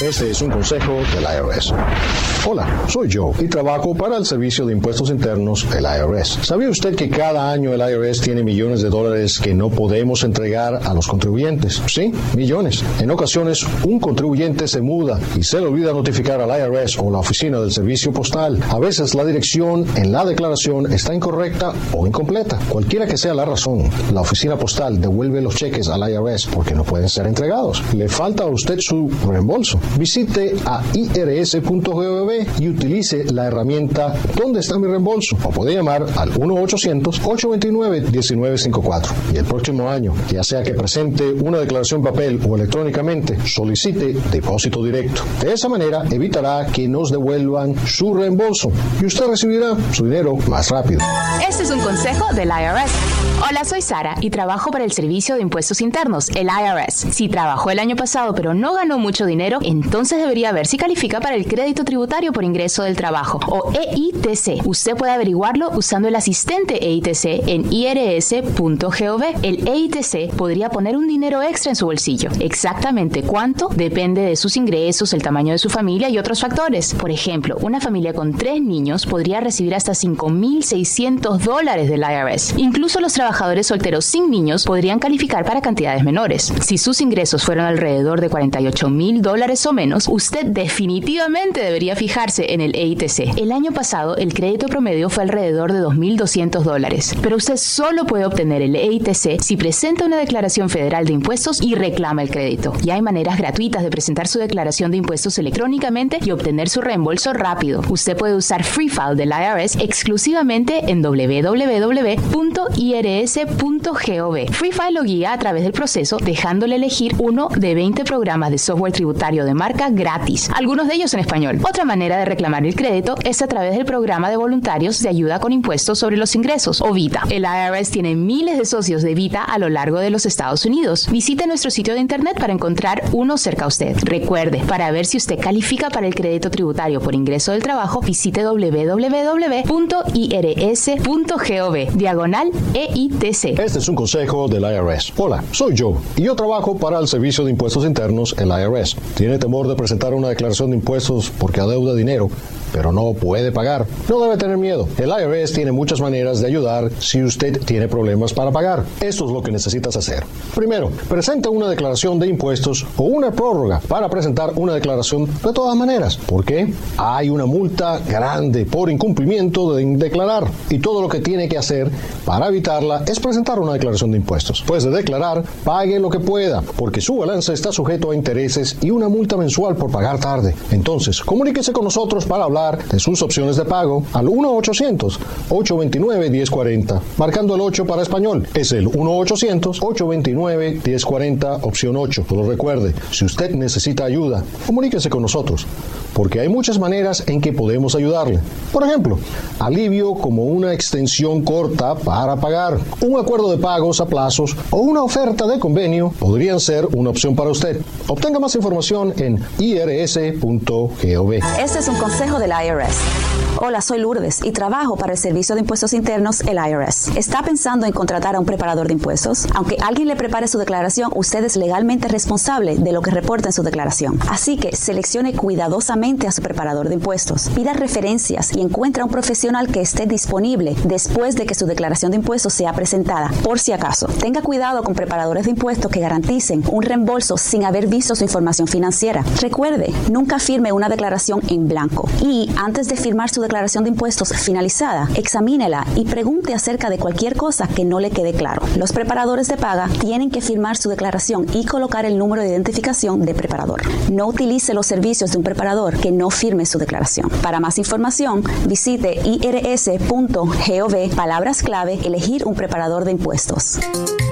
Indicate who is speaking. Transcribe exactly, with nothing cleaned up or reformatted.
Speaker 1: Este es un consejo del I R S. Hola, soy Joe y trabajo para el Servicio de Impuestos Internos, el I R S. ¿Sabía usted que cada año el I R S tiene millones de dólares que no podemos entregar a los contribuyentes? Sí, millones. En ocasiones, un contribuyente se muda y se le olvida notificar al I R S o la oficina del servicio postal. A veces la dirección en la declaración está incorrecta o incompleta. Cualquiera que sea la razón, la oficina postal devuelve los cheques al I R S porque no pueden ser entregados. Le falta a usted su reembolso. Visite a I R S punto gov y utilice la herramienta ¿Dónde está mi reembolso? O puede llamar al uno ochocientos, ocho dos nueve, uno nueve cinco cuatro. Y el próximo año, ya sea que presente una declaración en papel o electrónicamente, solicite depósito directo. De esa manera evitará que nos devuelvan su reembolso y usted recibirá su dinero más rápido.
Speaker 2: Este es un consejo del I R S. Hola, soy Sara y trabajo para el Servicio de Impuestos Internos, el I R S. Si trabajó el año pasado pero no ganó mucho dinero, entonces debería ver si califica para el crédito tributario por ingreso del trabajo, o E I T C. Usted puede averiguarlo usando el asistente E I T C en I R S punto gov. El E I T C podría poner un dinero extra en su bolsillo. Exactamente cuánto depende de sus ingresos, el tamaño de su familia y otros factores. Por ejemplo, una familia con tres niños podría recibir hasta cinco mil seiscientos dólares del I R S. Incluso los trabajadores solteros sin niños podrían calificar para cantidades menores. Si sus ingresos fueron alrededor de cuarenta y ocho mil dólares o menos, usted definitivamente debería fijarse en el E I T C. El año pasado, el crédito promedio fue alrededor de dos mil doscientos dólares, pero usted solo puede obtener el E I T C si presenta una declaración federal de impuestos y reclama el crédito. Y hay maneras gratuitas de presentar su declaración de impuestos electrónicamente y obtener su reembolso rápido. Usted puede usar Free File del I R S exclusivamente en doble u doble u doble u punto I R S punto gov. Free File lo guía a través del proceso, dejándole elegir uno de veinte programas de software tributario de marca gratis, algunos de ellos en español. Otra manera de reclamar el crédito es a través del programa de voluntarios de ayuda con impuestos sobre los ingresos, o VITA. El I R S tiene miles de socios de VITA a lo largo de los Estados Unidos. Visite nuestro sitio de internet para encontrar uno cerca a usted. Recuerde, para ver si usted califica para el crédito tributario por ingreso del trabajo, visite doble u doble u doble u punto I R S punto gov, diagonal E I T C.
Speaker 1: Este es un consejo del I R S. Hola, soy Joe y yo trabajo para el Servicio de Impuestos Internos, el I R S. ¿Tiene temor de presentar una declaración de impuestos porque adeuda dinero, pero no puede pagar? No debe tener miedo. El I R S tiene muchas maneras de ayudar si usted tiene problemas para pagar. Esto es lo que necesitas hacer. Primero, presenta una declaración de impuestos o una prórroga para presentar una declaración de todas maneras. ¿Por qué? Hay una multa grande por incumplimiento de declarar y todo lo que tiene que hacer para evitarla es presentar una declaración de impuestos. Después de declarar, pague lo que pueda, porque su balance está sujeto a intereses y una multa mensual por pagar tarde. Entonces, comuníquese con nosotros para hablar de sus opciones de pago al uno ochocientos, ocho dos nueve, uno cero cuatro cero, marcando el ocho para español. Es el uno ochocientos, ocho dos nueve, uno cero cuatro cero, opción ocho. Pero recuerde, si usted necesita ayuda, comuníquese con nosotros, porque hay muchas maneras en que podemos ayudarle. Por ejemplo, alivio como una extensión corta para pagar, un acuerdo de pagos a plazos o una oferta de convenio podrían ser una opción para usted. Obtenga más información en I R S punto gov.
Speaker 3: Este es un consejo del I R S. Hola, soy Lourdes y trabajo para el Servicio de Impuestos Internos, el I R S. ¿Está pensando en contratar a un preparador de impuestos? Aunque alguien le prepare su declaración, usted es legalmente responsable de lo que reporta en su declaración. Así que seleccione cuidadosamente a su preparador de impuestos. Pida referencias y encuentre a un profesional que esté disponible después de que su declaración de impuestos sea presentada, por si acaso. Tenga cuidado con preparadores de impuestos que garanticen un reembolso sin haber visto su información financiera. Recuerde, nunca firme una declaración en blanco. Y antes de firmar su declaración de impuestos finalizada, examínela y pregunte acerca de cualquier cosa que no le quede claro. Los preparadores de paga tienen que firmar su declaración y colocar el número de identificación de preparador. No utilice los servicios de un preparador que no firme su declaración. Para más información, visite I R S punto gov, palabras clave, elegir un preparador de impuestos.